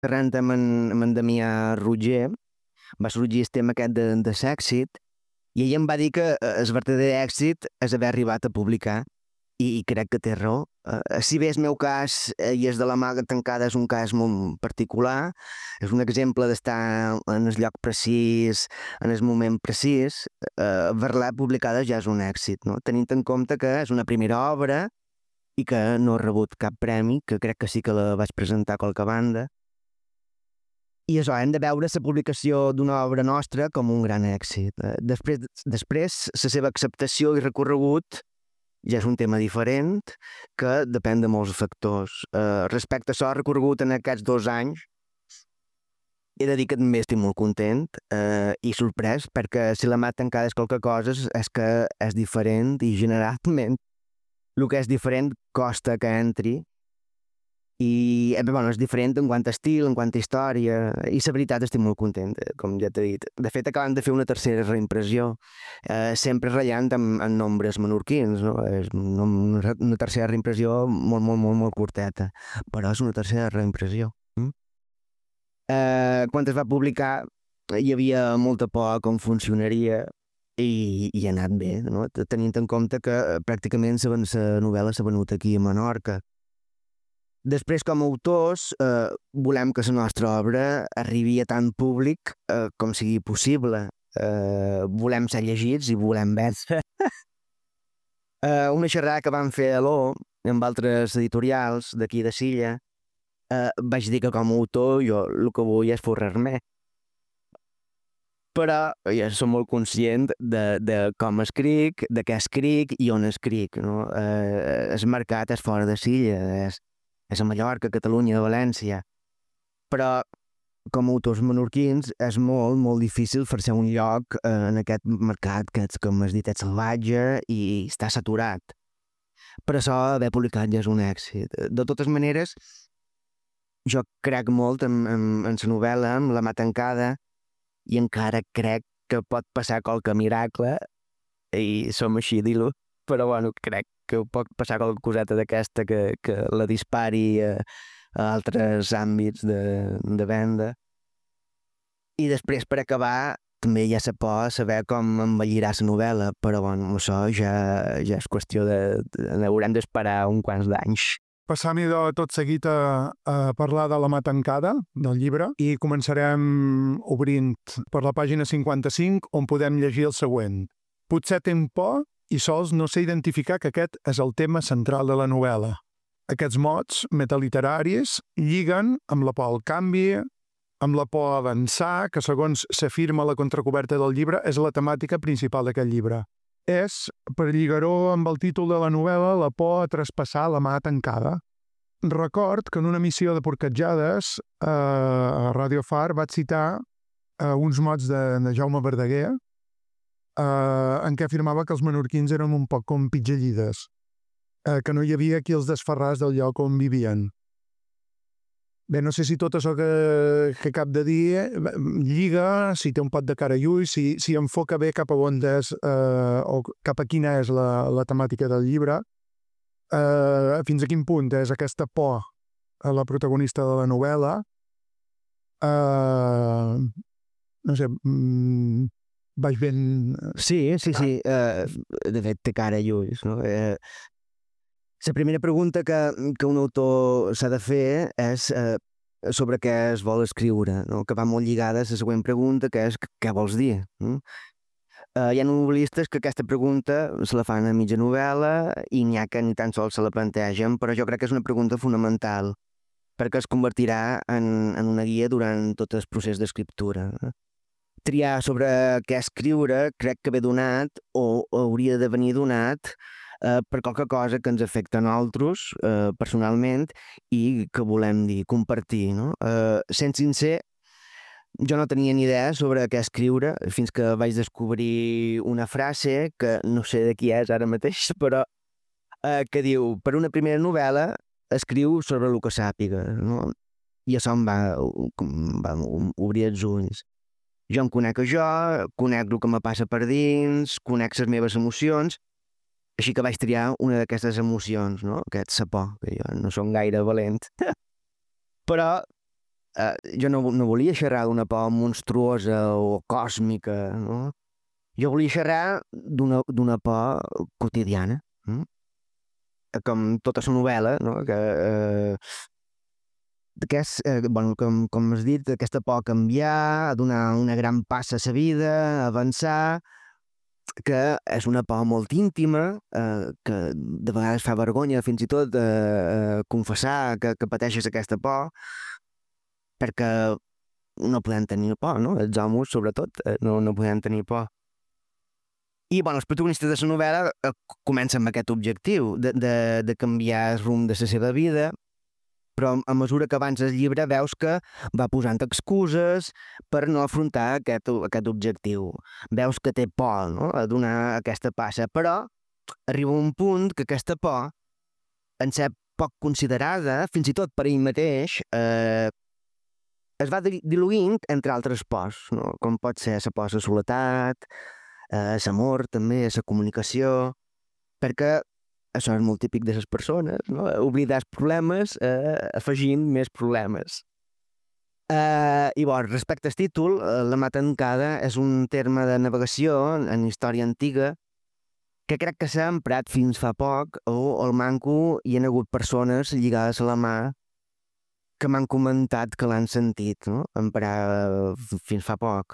xerrant amb en Damià Roger, va sorgir el tema aquest de l'èxit, i ell em va dir que el verdader èxit és haver arribat a publicar, i crec que té raó. Si bé el meu cas i el de la Maga Tancada és un cas molt particular, és un exemple d'estar en el lloc precís, en el moment precís, haver-la publicada ja és un èxit, no? Tenint en compte que és una primera obra i que no he rebut cap premi, que crec que sí que la vaig presentar a qualque banda. I això, hem de veure la publicació d'una obra nostra com un gran èxit. Després, la seva acceptació i recorregut ja és un tema diferent que depèn de molts factors. Respecte a això, recorregut en aquests 2 anys, he de dir que també estic molt content i sorprès, perquè si la mà tancada és qualque cosa és que és diferent i generalment el que és diferent costa que entri i bueno, és diferent en quant a estil, en quant a història, i la veritat estic molt content, com ja t'he dit. De fet, acabem de fer una tercera reimpressió, sempre ratllant amb nombres menorquins, no? És una tercera reimpressió molt, molt, molt, molt curteta, però és una tercera reimpressió. Quan es va publicar hi havia molta por a com funcionaria i ha anat bé, no? Tenint en compte que pràcticament la novel·la s'ha venut aquí a Menorca. Després, com a autors, volem que la nostra obra arribi a tant públic com sigui possible. Volem ser llegits i volem vèncer. Una xerrada que vam fer a l'O, amb altres editorials d'aquí de Silla, vaig dir que com a autor jo el que vull és forrar-me. Però jo soc molt conscient de com escric, de què escric i on escric, no? El mercat és fora de Silla, és a Mallorca, Catalunya, València. Però com a autors menorquins és molt, molt difícil fer-se un lloc en aquest mercat que, com has dit, és salvatge i està saturat. Per això haver publicat ja és un èxit. De totes maneres, jo crec molt en la novel·la, en La mà tancada, i encara crec que pot passar qualque miracle, i som així, dir-ho, però bueno, crec que pot passar qualque coseta d'aquesta que la dispari a altres àmbits de venda. I després, per acabar, també hi ha la por a saber com envellirà la novel·la, però bueno, això ja és qüestió haurem d'esperar uns quants d'anys. Passam-hi tot seguit a parlar de La mà tancada, del llibre, i començarem obrint per la pàgina 55, on podem llegir el següent. Potser tem por i sols no sé identificar que aquest és el tema central de la novel·la. Aquests mots metaliteraris lliguen amb la por al canvi, amb la por a avançar, que segons s'afirma a la contracoberta del llibre és la temàtica principal d'aquest llibre. És, per lligar-ho amb el títol de la novel·la, la por a traspassar la mà tancada. Record que en una emissió de Porquetjades a Radio Far vaig citar uns mots de Jaume Verdaguer en què afirmava que els menorquins eren un poc com pitgellides, que no hi havia qui els desferràs del lloc on vivien. Bé, no sé si tot això que acab de dir lliga, si té un pot de cara i ulls, si enfoca bé cap a on és o cap a quina és la temàtica del llibre, fins a quin punt és aquesta por a la protagonista de la novel·la. No sé, vaig ben... Sí, de fet té cara i ulls, no? La primera pregunta que un autor s'ha de fer és sobre què es vol escriure, no? Que va molt lligada a la següent pregunta, que és què vols dir? Hi ha novel·listes que aquesta pregunta se la fan a mitja novel·la i n'hi ha que ni tan sols se la plantegen, però jo crec que és una pregunta fonamental perquè es convertirà en una guia durant tot el procés d'escriptura. Triar sobre què escriure crec que ve donat o hauria de venir donat per qualque cosa que ens afecta a nosaltres personalment i que volem dir, compartir, no? Sent sincer, jo no tenia ni idea sobre què escriure fins que vaig descobrir una frase que no sé de qui és ara mateix, però que diu, per una primera novel·la escriu sobre el que sàpiga, no? I això em va obrir els ulls. Jo em conec a jo, conec el que me passa per dins, conec les meves emocions, així que vaig triar una d'aquestes emocions, no? Aquest por, que jo no som gaire valent. Però jo no volia xerrar d'una por monstruosa o còsmica, no? Jo volia xerrar d'una por quotidiana, com tota la novel·la, no? Bueno, com has dit, aquesta por a canviar, a donar una gran passa a la vida, a avançar, que és una por molt íntima, que de vegades fa vergonya fins i tot confessar que pateixes aquesta por, perquè no podem tenir por, no? Els homes, sobretot, no podem tenir por. I, bueno, els protagonistes de la novel·la comencen amb aquest objectiu de canviar el rumb de la seva vida, però a mesura que avança el llibre veus que va posant excuses per no afrontar aquest objectiu. Veus que té por, no?, a donar aquesta passa, però arriba un punt que aquesta por, en ser poc considerada, fins i tot per ell mateix, es va diluint entre altres pors, no?, com pot ser la por a la soledat, l'amor també, la comunicació, perquè això és molt típic de les persones, no?, oblidar els problemes afegint més problemes. I bon, respecte al títol, la mà tancada és un terme de navegació en història antiga que crec que s'ha emprat fins fa poc, o al manco hi ha hagut persones lligades a la mà que m'han comentat que l'han sentit, no?, emprar fins fa poc.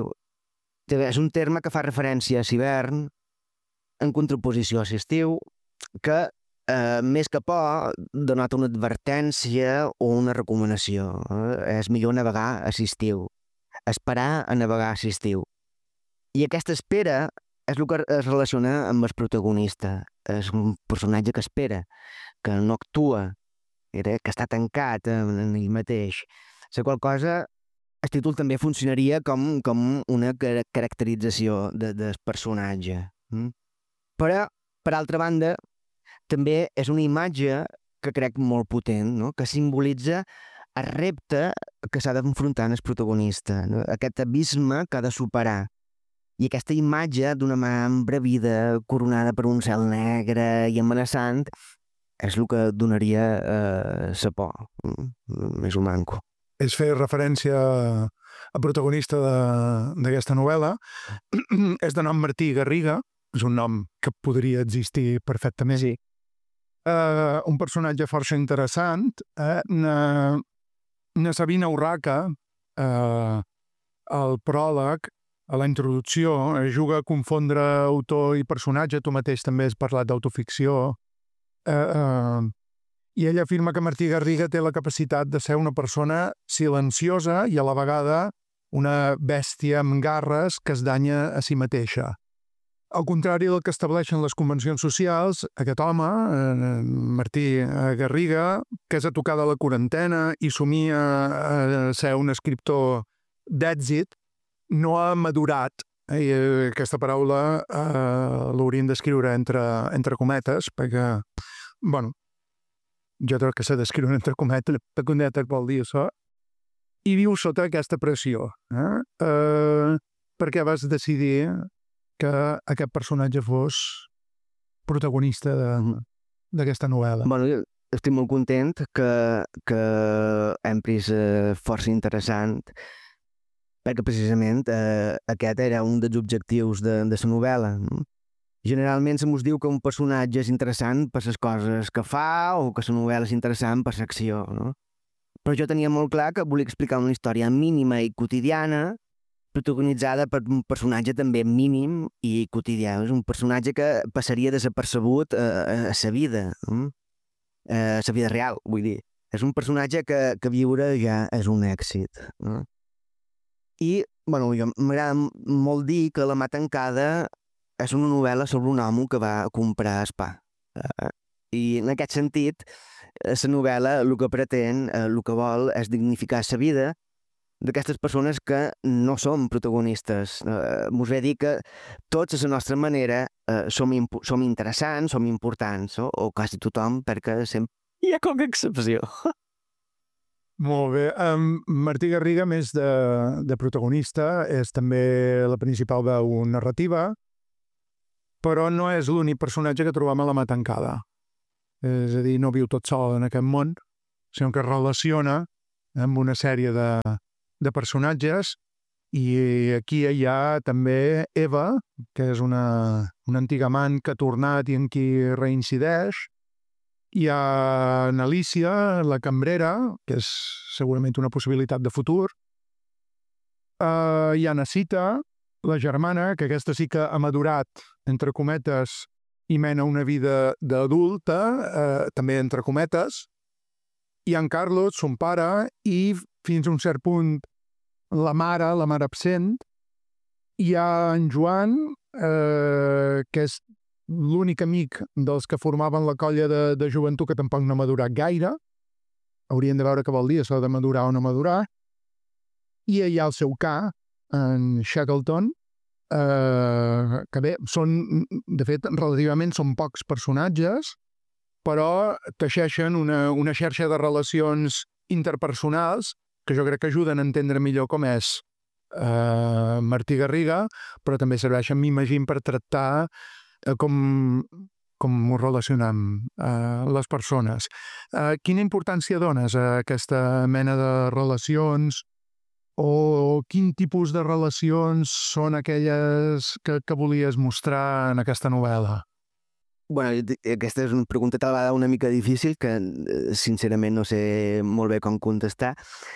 És un terme que fa referència a l'hivern en contraposició a l'estiu, que més que por denota una advertència o una recomanació. És millor navegar a l'estiu, esperar a navegar a l'estiu. I aquesta espera és el que es relaciona amb el protagonista. És un personatge que espera, que no actua, que està tancat en ell mateix. La qual cosa, el títol també funcionaria com una caracterització del personatge. Però, per altra banda, també és una imatge que crec molt potent, no?, que simbolitza el repte que s'ha d'enfrontar el protagonista, no?, aquest abisme que ha de superar. I aquesta imatge d'una mà embravida, coronada per un cel negre i amenaçant, és el que donaria la por, més o manco. És fer referència al protagonista d'aquesta novel·la. És de nom Martí Garriga, és un nom que podria existir perfectament. Sí. Un personatge força interessant. Na Sabina Urraca, al pròleg, a la introducció, juga a confondre autor i personatge. Tu mateix també has parlat d'autoficció. I ell afirma que Martí Garriga té la capacitat de ser una persona silenciosa i a la vegada una bèstia amb garres que es danya a si mateixa. Al contrari del que estableixen les convencions socials, aquest home, Martí Garriga, que és a tocar de la quarantena i somia a ser un escriptor d'èxit, no ha madurat. I aquesta paraula l'hauríem d'escriure entre cometes, perquè, bueno, jo crec que s'ha d'escriure entre cometes vol dir això, i viu sota aquesta pressió. Perquè vas decidir que aquest personatge fos protagonista d'aquesta novel·la. Bueno, jo estic molt content que hem pres força interessant, perquè precisament aquest era un dels objectius de la novel·la. Generalment se mos diu que un personatge és interessant per les coses que fa o que la novel·la és interessant per l'acció, no? Però jo tenia molt clar que volia explicar una història mínima i quotidiana, protagonitzada per un personatge també mínim i quotidià. És un personatge que passaria desapercebut a la vida, a la vida real, vull dir. És un personatge que viure ja és un èxit. I, bueno, m'agrada molt dir que La mà tancada és una novel·la sobre un home que va comprar el pa. I en aquest sentit, la novel·la el que pretén, el que vol, és dignificar la vida d'aquestes persones que no som protagonistes. Mos ve a dir que tots, a la nostra manera, som interessants, som importants, o quasi tothom, perquè sempre hi ha com excepció. Molt bé. Martí Garriga, més de protagonista, és també la principal veu narrativa, però no és l'únic personatge que trobem a La mà tancada. És a dir, no viu tot sol en aquest món, sinó que es relaciona amb una sèrie de personatges, i aquí hi ha també Eva, que és una antiga amant que ha tornat i en qui reincideix. Hi ha Alicia, la cambrera, que és segurament una possibilitat de futur. Hi ha Cita, la germana, que aquesta sí que ha madurat, entre cometes, i mena una vida d'adulta, també entre cometes. Hi ha en Carlos, son pare, i fins a un cert punt la mare absent. Hi ha en Joan, que és l'únic amic dels que formaven la colla de joventut que tampoc no ha madurat gaire. Haurien de veure què vol dir això de madurar o no madurar. I hi ha el seu ca, en Shackleton, que bé, de fet, relativament són pocs personatges, però teixeixen una xarxa de relacions interpersonals que jo crec que ajuden a entendre millor com és Martí Garriga, però també serveixen, m'imagino, per tractar com ho relacionem les persones. Quina importància dones a aquesta mena de relacions, o quin tipus de relacions són aquelles que volies mostrar en aquesta novel·la? Bueno, aquesta és una pregunta tal vegada una mica difícil que sincerament no sé molt bé com contestar,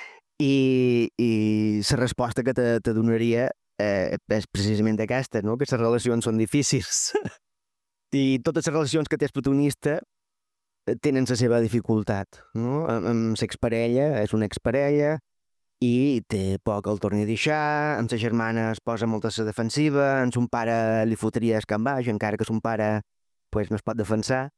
i la resposta que te donaria és precisament aquesta, no? Que les relacions són difícils i totes les relacions que té el protagonista tenen la seva dificultat, no? Amb l'exparella, és una exparella i té por que el torni a deixar, amb sa germana es posa molt a la defensiva, amb son pare li fotria el camp baix, encara que son pare pues, no es pot defensar,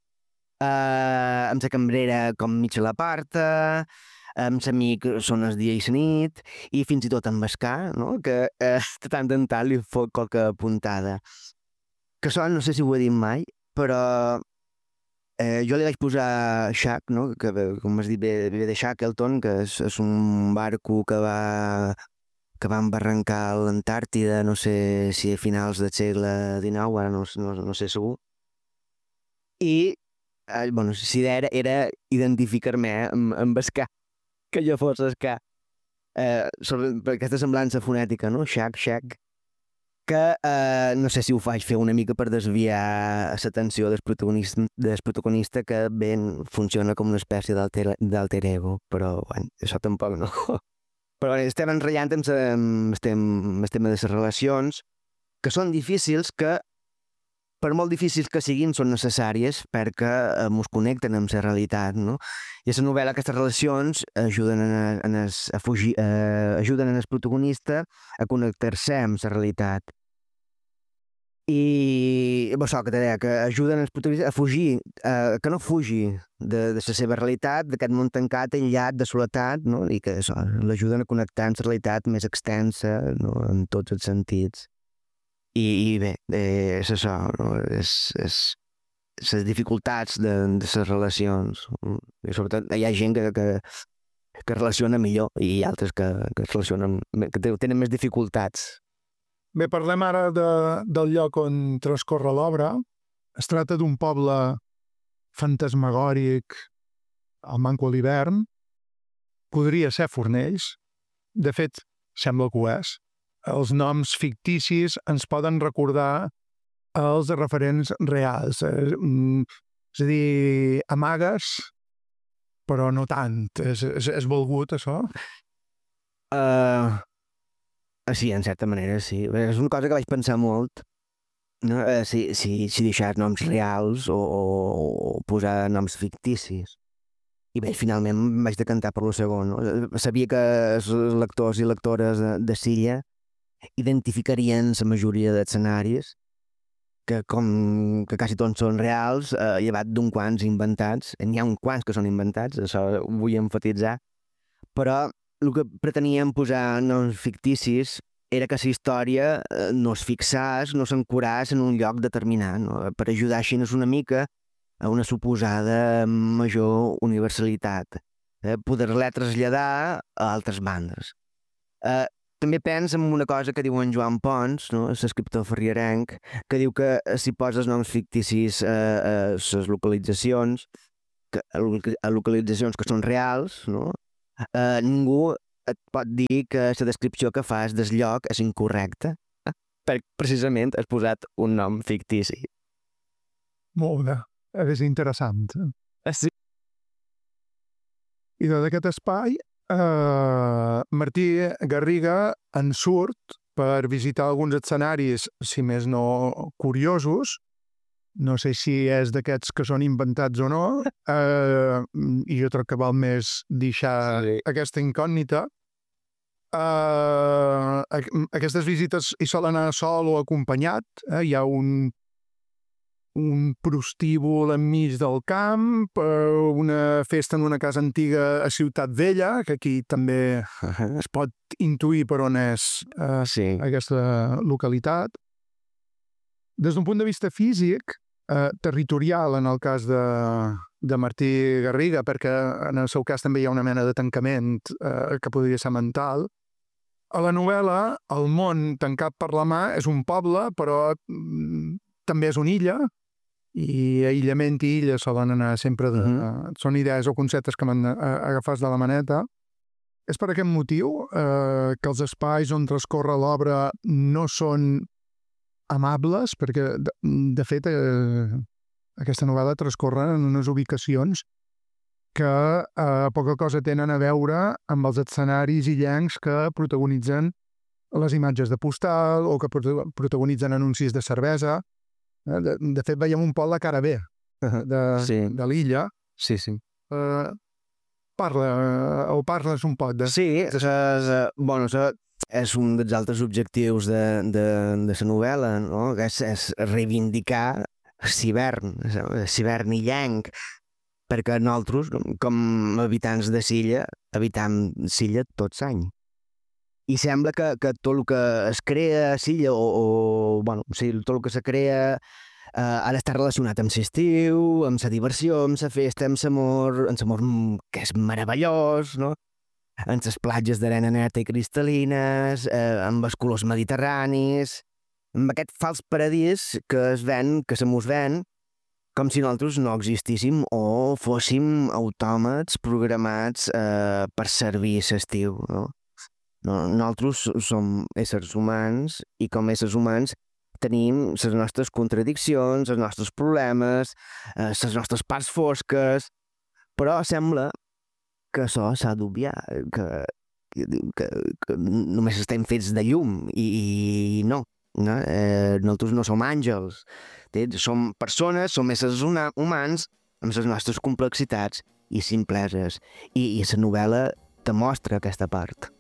amb la cambrera com mig l'aparta, amb l'amic són el dia i la nit, i fins i tot amb el ca, no? Que de tant en tant li fot qualque puntada. Que això no sé si ho he dit mai, però jo li vaig posar Shack, no? Que com has dit ve de Shackleton, que és un barco que va embarrancar a l'Antàrtida, no sé si a finals del segle XIX, ara no sé segur. I bueno, si era identificar-me amb el ca, que jo fos el ca, per aquesta semblança fonètica, no? Shack, que no sé si ho faig fer una mica per desviar l'atenció del protagonista, que ben funciona com una espècie d'alter ego, però bueno, això tampoc no. Però estem enratllant amb el tema de les relacions, que són difícils, que per molt difícils que siguin, són necessàries perquè ens connecten amb la realitat, no? I a la novel·la aquestes relacions ajuden ajuden el protagonista a connectar-se amb la realitat. I això que te deia, que ajuden el protagonista a fugir, que no fugi de la seva realitat, d'aquest món tancat, aïllat, de soledat, no? I que això l'ajuden a connectar amb la realitat més extensa, no? En tots els sentits. I bé, és això, no? És les dificultats de les relacions. I sobretot hi ha gent que relaciona millor i altres que relacionen, que tenen més dificultats. Bé, parlem ara del lloc on transcorre l'obra. Es tracta d'un poble fantasmagòric al manco a l'hivern. Podria ser Fornells. De fet, sembla que ho és. Els noms ficticis ens poden recordar els referents reals. És a dir, amagues, però no tant. És volgut, això? Sí, en certa manera, sí. És una cosa que vaig pensar molt, no? Si deixar noms reals o posar noms ficticis. I bé, finalment em vaig decantar per lo segon, no? Sabia que els lectors i lectores de Silla identificarien la majoria d'escenaris, que quasi tots són reals, llevat d'un quants inventats. N'hi ha uns quants que són inventats, això ho vull enfatitzar, però el que preteníem posar noms ficticis era que la història no es fixés, no s'ancoràs en un lloc determinat, no? Per ajudar així una mica a una suposada major universalitat, poder-la traslladar a altres bandes. També penso en una cosa que diu en Joan Pons, no? L'escriptor ferriarenc, que diu que si poses noms ficticis a les localitzacions, a localitzacions que són reals, no? ningú et pot dir que la descripció que fas del lloc és incorrecta, perquè precisament has posat un nom fictici. Molt bé, és interessant. Sí. I d'aquest espai, Martí Garriga en surt per visitar alguns escenaris, si més no curiosos. No sé si és d'aquests que són inventats o no, i jo crec que val més deixar aquesta incògnita. Aquestes visites hi solen anar sol o acompanyat. Hi ha un prostíbul enmig del camp, una festa en una casa antiga a Ciutat Vella, que aquí també es pot intuir per on és aquesta localitat. Des d'un punt de vista físic, territorial en el cas de Martí Garriga, perquè en el seu cas també hi ha una mena de tancament que podria ser mental. A la novel·la, el món tancat per la mà és un poble, però també és una illa, i aïllament i illa solen anar sempre són idees o conceptes que m'han agafat de la maneta. És per aquest motiu que els espais on transcorre l'obra no són amables, perquè, de fet, aquesta novel·la transcorre en unes ubicacions que poca cosa tenen a veure amb els escenaris illencs que protagonitzen les imatges de postal o que protagonitzen anuncis de cervesa. De fet, veiem un poc la cara B de l'illa. Sí, sí. Parles un poc de... Sí, és un dels altres objectius de la novel·la, no? Que és reivindicar l'hivern illenc, perquè nosaltres, com habitants de Silla, habitam Silla tot l'any. I sembla que tot el que es crea a Silla, tot el que se crea ha d'estar relacionat amb l'estiu, amb la diversió, amb la festa, amb l'amor que és meravellós, no? Amb les platges d'arena neta i cristal·lines, amb els colors mediterranis, amb aquest fals paradís que se mos ven com si nosaltres no existíssim o fóssim autòmats programats per servir l'estiu, no? Nosaltres som éssers humans i com a éssers humans tenim les nostres contradiccions, els nostres problemes, les nostres parts fosques, però sembla que això s'ha d'obviar, que només estem fets de llum i no. Nosaltres no som àngels, som persones, som éssers humans amb les nostres complexitats i simpleses, i la novel·la demostra aquesta part.